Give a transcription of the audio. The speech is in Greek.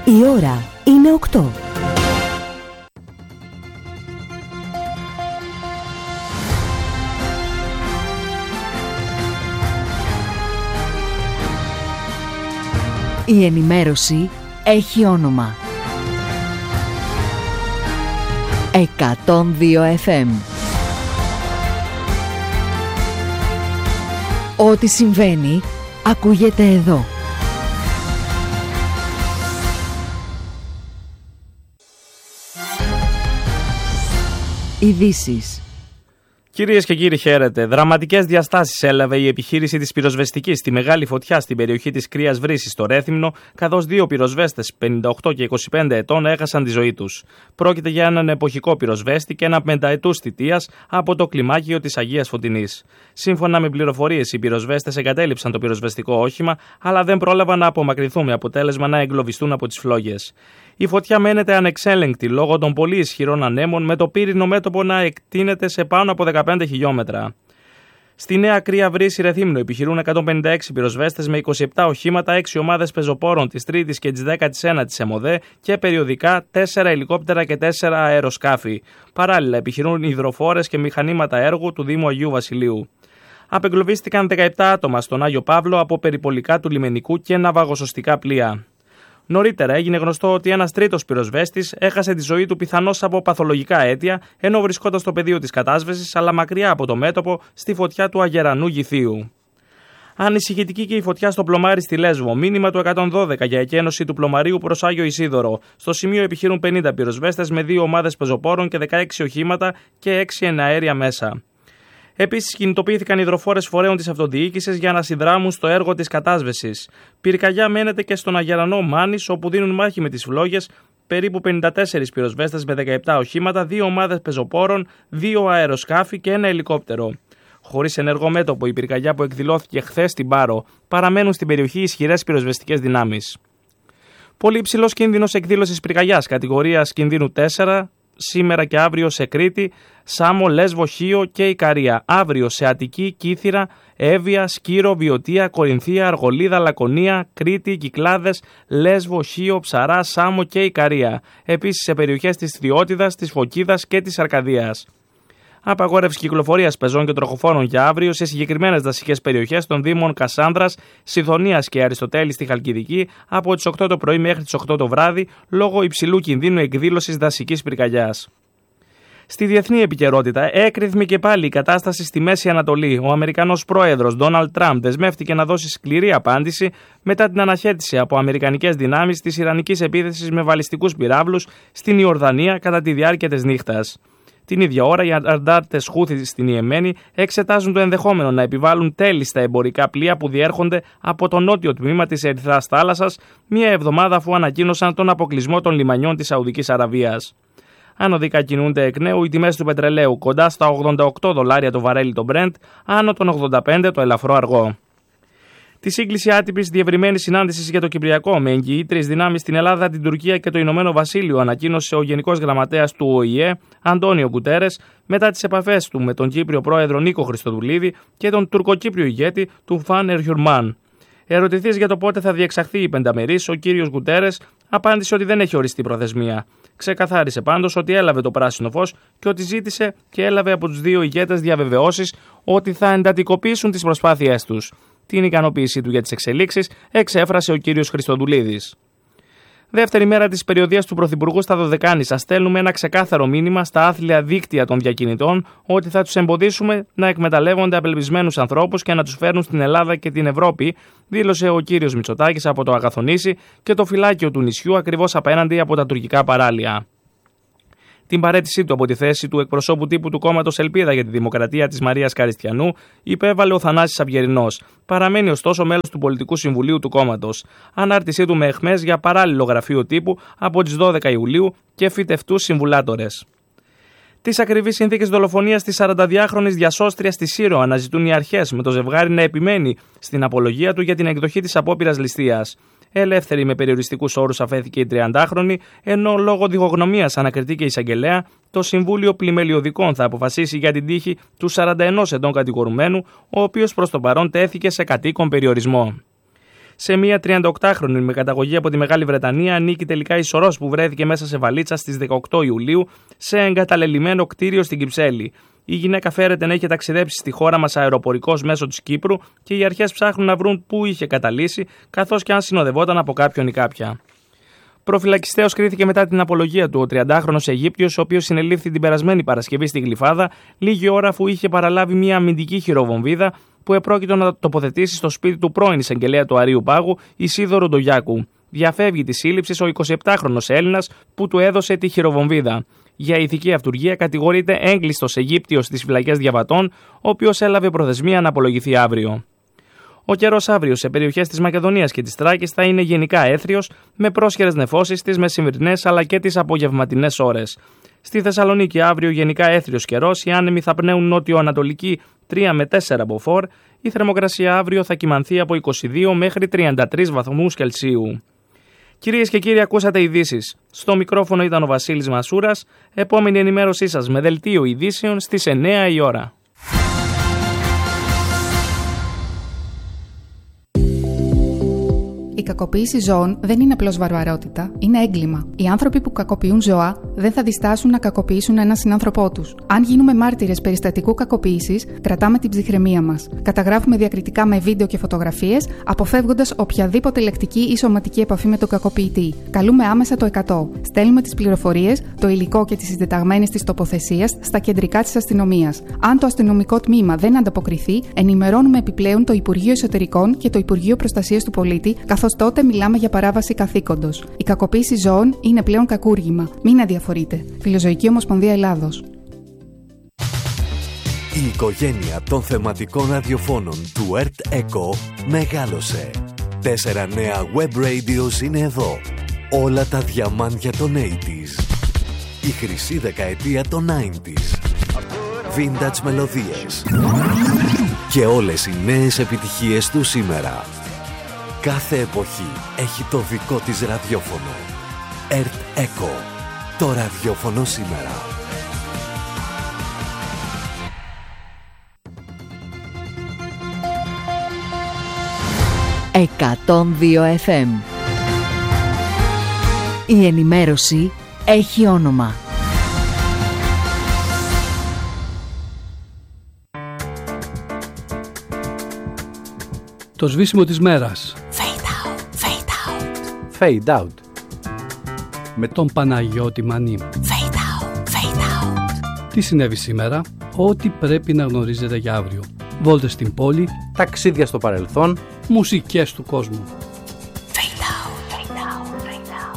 Η ώρα είναι 8. Η ενημέρωση έχει όνομα. 102 FM. Ό,τι συμβαίνει, ακούγεται εδώ. Ειδήσεις. Κυρίες και κύριοι, χαίρετε. Δραματικές διαστάσεις έλαβε η επιχείρηση της πυροσβεστικής στη μεγάλη φωτιά στην περιοχή της Κρύας Βρύσης στο Ρέθυμνο, καθώς δύο πυροσβέστες 58 και 25 ετών έχασαν τη ζωή τους. Πρόκειται για έναν εποχικό πυροσβέστη και ένα πενταετούς θητείας από το κλιμάκιο της Αγίας Φωτεινής. Σύμφωνα με πληροφορίες, οι πυροσβέστες εγκατέλειψαν το πυροσβεστικό όχημα, αλλά δεν πρόλαβαν να απομακρυνθούν, με αποτέλεσμα να εγκλωβιστούν από τις φλόγες. Η φωτιά μένεται ανεξέλεγκτη λόγω των πολύ ισχυρών ανέμων, με το πύρινο μέτωπο να εκτείνεται σε πάνω από 15 χιλιόμετρα. Στη Νέα Κρύα Βρύση Ρεθύμνο επιχειρούν 156 πυροσβέστες με 27 οχήματα, 6 ομάδες πεζοπόρων της 3ης και της 19ης ΕΜΟΔΕ και περιοδικά 4 ελικόπτερα και 4 αεροσκάφη. Παράλληλα επιχειρούν υδροφόρες και μηχανήματα έργου του Δήμου Αγίου Βασιλείου. Απεγκλωβίστηκαν 17 άτομα στον Άγιο Παύλο από περιπολικά του λιμενικού και ναυαγοσωστικά πλοία. Νωρίτερα έγινε γνωστό ότι ένας τρίτος πυροσβέστης έχασε τη ζωή του πιθανώς από παθολογικά αίτια, ενώ βρισκόταν στο πεδίο της κατάσβεσης, αλλά μακριά από το μέτωπο, στη φωτιά του Αγερανού Γηθίου. Ανησυχητική και η φωτιά στο πλωμάρι στη Λέσβο. Μήνυμα του 112 για εκένωση του πλωμαρίου προς Άγιο Ισίδωρο. Στο σημείο επιχειρούν 50 πυροσβέστες με 2 ομάδες πεζοπόρων και 16 οχήματα και 6 εναέρια μέσα. Επίσης, κινητοποιήθηκαν υδροφόρες φορέων της αυτοδιοίκησης για να συνδράμουν στο έργο της κατάσβεσης. Πυρκαγιά μένεται και στον Αγερανό Μάνης, όπου δίνουν μάχη με τις φλόγες περίπου 54 πυροσβέστες με 17 οχήματα, 2 ομάδες πεζοπόρων, 2 αεροσκάφη και 1 ελικόπτερο. Χωρίς ενεργό μέτωπο, η πυρκαγιά που εκδηλώθηκε χθες στην Πάρο, παραμένουν στην περιοχή ισχυρές πυροσβεστικές δυνάμεις. Πολύ υψηλός κίνδυνος εκδήλωσης πυρκαγιάς κατηγορίας κινδύνου 4. Σήμερα και αύριο σε Κρήτη, Σάμο, Λέσβο, Χίο και Ικαρία. Αύριο σε Αττική, Κύθυρα, Εύβοια, Σκύρο, Βιωτία, Κορινθία, Αργολίδα, Λακωνία, Κρήτη, Κυκλάδες, Λέσβο, Χίο, Ψαρά, Σάμο και Ικαρία. Επίσης σε περιοχές της Θειότιδας, της Φωκίδας και της Αρκαδίας. Απαγόρευση κυκλοφορίας πεζών και τροχοφόρων για αύριο σε συγκεκριμένες δασικές περιοχές των Δήμων Κασάνδρας, Σιδωνίας και Αριστοτέλη στη Χαλκιδική από τις 8 το πρωί μέχρι τις 8 το βράδυ λόγω υψηλού κινδύνου εκδήλωσης δασικής πυρκαγιάς. Στη διεθνή επικαιρότητα, έκρηθμη και πάλι η κατάσταση στη Μέση Ανατολή. Ο Αμερικανός πρόεδρος Ντόναλντ Τραμπ δεσμεύτηκε να δώσει σκληρή απάντηση μετά την αναχέτηση από αμερικανικές δυνάμεις της ιρανικής επίθεσης με βαλιστικούς πυράβλους στην Ιορδανία κατά τη διάρκεια της νύχτας. Την ίδια ώρα, οι αντάρτες Χούθι στην Ιεμένη εξετάζουν το ενδεχόμενο να επιβάλλουν τέλη στα εμπορικά πλοία που διέρχονται από το νότιο τμήμα της Ερυθράς θάλασσας, μία εβδομάδα αφού ανακοίνωσαν τον αποκλεισμό των λιμανιών της Σαουδικής Αραβίας. Ανωδικά κινούνται εκ νέου οι τιμές του πετρελαίου, κοντά στα $88 το βαρέλι το Brent, άνω των 85 το ελαφρό αργό. Τη σύγκληση άτυπης διευρυμένης συνάντησης για το Κυπριακό με εγγυήτριες δυνάμεις στην Ελλάδα, την Τουρκία και το Ηνωμένο Βασίλειο ανακοίνωσε ο Γενικός Γραμματέας του ΟΗΕ, Αντώνιο Γκουτέρες, μετά τις επαφές του με τον Κύπριο πρόεδρο Νίκο Χριστοδουλίδη και τον Τουρκοκύπριο ηγέτη του Φαν Ερχιουρμάν. Ερωτηθείς για το πότε θα διεξαχθεί η πενταμερής, ο κύριος Γκουτέρες απάντησε ότι δεν έχει οριστεί προθεσμία. Ξεκαθάρισε πάντως ότι έλαβε το πράσινο φως και ότι ζήτησε και έλαβε από τους δύο ηγέτες διαβεβαιώσεις ότι θα εντατικοποιήσουν τις προσπάθειές τους. Την ικανοποίησή του για τις εξελίξεις εξέφρασε ο κύριος Χριστοδουλίδης. Δεύτερη μέρα της περιοδίας του Πρωθυπουργού στα Δωδεκάνησα, στέλνουμε ένα ξεκάθαρο μήνυμα στα άθλια δίκτυα των διακινητών ότι θα τους εμποδίσουμε να εκμεταλλεύονται απελπισμένους ανθρώπους και να τους φέρνουν στην Ελλάδα και την Ευρώπη, δήλωσε ο κύριος Μητσοτάκης από το Αγαθονήσι και το φυλάκιο του νησιού ακριβώς απέναντι από τα τουρκικά παράλια. Την παραίτησή του από τη θέση του εκπροσώπου τύπου του κόμματος Ελπίδα για τη Δημοκρατία της Μαρίας Καριστιανού υπέβαλε ο Θανάσης Αυγερινός. Παραμένει ωστόσο μέλος του Πολιτικού Συμβουλίου του κόμματος. Ανάρτησή του με αιχμές για παράλληλο γραφείο τύπου από τις 12 Ιουλίου και φυτευτούς συμβουλάτορες. Τις ακριβείς συνθήκες δολοφονίας της 42χρονης διασώστριας στη Σύρο αναζητούν οι αρχές, με το ζευγάρι να επιμένει στην απολογία του για την εκδοχή της απόπειρας ληστείας. Ελεύθερη με περιοριστικούς όρους αφέθηκε η 30χρονη, ενώ λόγω διχογνωμίας ανακριτή και εισαγγελέα, το Συμβούλιο Πλημελιωδικών θα αποφασίσει για την τύχη του 41 ετών κατηγορουμένου, ο οποίος προς το παρόν τέθηκε σε κατοίκον περιορισμό. Σε μια 38χρονη με καταγωγή από τη Μεγάλη Βρετανία ανήκει τελικά η σωρός που βρέθηκε μέσα σε βαλίτσα στις 18 Ιουλίου σε εγκαταλελειμμένο κτίριο στην Κυψέλη. Η γυναίκα φέρεται να είχε ταξιδέψει στη χώρα μας αεροπορικός μέσω της Κύπρου και οι αρχές ψάχνουν να βρουν πού είχε καταλύσει, καθώς και αν συνοδευόταν από κάποιον ή κάποια. Προφυλακιστέος κρίθηκε μετά την απολογία του ο 30χρονος Αιγύπτιος, ο οποίος συνελήφθη την περασμένη Παρασκευή στη Γλυφάδα, λίγη ώρα αφού είχε παραλάβει μια αμυντική χειροβομβίδα που επρόκειτο να τοποθετήσει στο σπίτι του πρώην εισαγγελέα του Αρείου Πάγου, Ισίδωρου Ντογιάκου. Διαφεύγει τη σύλληψη ο 27χρονος Έλληνας που του έδωσε τη χειροβομβίδα. Για ηθική αυτουργία κατηγορείται έγκλειστος Αιγύπτιος στις φυλακές Διαβατών, ο οποίος έλαβε προθεσμία να απολογηθεί αύριο. Ο καιρός αύριο σε περιοχές της Μακεδονίας και της Θράκης θα είναι γενικά έθριος, με πρόσχερες νεφώσεις τις μεσημερινές αλλά και τις απογευματινές ώρες. Στη Θεσσαλονίκη αύριο γενικά έθριος καιρός, οι άνεμοι θα πνέουν νότιο-ανατολική 3 με 4 μποφόρ, η θερμοκρασία αύριο θα κυμανθεί από 22 μέχρι 33 βαθμούς Κελσίου. Κυρίες και κύριοι, ακούσατε ειδήσεις. Στο μικρόφωνο ήταν ο Βασίλης Μασούρας. Επόμενη ενημέρωσή σας με δελτίο ειδήσεων στις 9 η ώρα. Η κακοποίηση ζώων δεν είναι απλώς βαρβαρότητα, είναι έγκλημα. Οι άνθρωποι που κακοποιούν ζώα δεν θα διστάσουν να κακοποιήσουν έναν συνάνθρωπό τους. Αν γίνουμε μάρτυρες περιστατικού κακοποίησης, κρατάμε την ψυχραιμία μας. Καταγράφουμε διακριτικά με βίντεο και φωτογραφίες, αποφεύγοντας οποιαδήποτε λεκτική ή σωματική επαφή με τον κακοποιητή. Καλούμε άμεσα το 100. Στέλνουμε τις πληροφορίες, το υλικό και τις συντεταγμένες της τοποθεσίας στα κεντρικά της αστυνομίας. Αν το αστυνομικό τμήμα δεν ανταποκριθεί, ενημερώνουμε επιπλέον το Υπουργείο Εσωτερικών και το Υπουργείο Προστασίας του Πολίτη, καθώς τότε μιλάμε για παράβαση καθήκοντος. Η κακοποίηση ζώων είναι πλέον κακούργημα. Μην αδιαφορείτε. Φιλοζωική Ομοσπονδία Ελλάδος. Η οικογένεια των θεματικών ραδιοφώνων του ΕΡΤ ΕΚΟ μεγάλωσε. 4 νέα web radios είναι εδώ. Όλα τα διαμάντια των 80s. Η χρυσή δεκαετία των 90s. Vintage μελωδίες. Και όλες οι νέες επιτυχίες του σήμερα. Κάθε εποχή έχει το δικό της ραδιόφωνο. ΕΡΤ ΕΚΟ. Το ραδιόφωνο σήμερα. «102 FM». Η ενημέρωση έχει όνομα. Το σβήσιμο της μέρας. Fade out. Με τον Παναγιώτη Μανί. Τι συνέβη σήμερα, ό,τι πρέπει να γνωρίζετε για αύριο. Βόλτες στην πόλη, Ταξίδια στο παρελθόν, μουσικές του κόσμου.